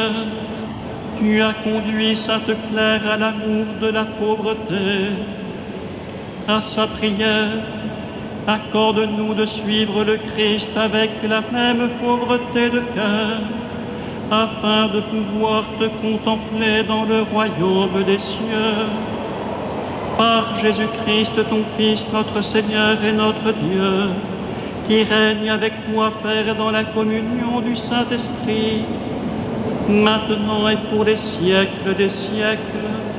Seigneur, tu as conduit Sainte Claire à l'amour de la pauvreté. À sa prière, accorde-nous de suivre le Christ avec la même pauvreté de cœur, afin de pouvoir te contempler dans le royaume des cieux. Par Jésus-Christ, ton Fils, notre Seigneur et notre Dieu, qui règne avec toi, Père, dans la communion du Saint-Esprit, maintenant et pour les siècles des siècles.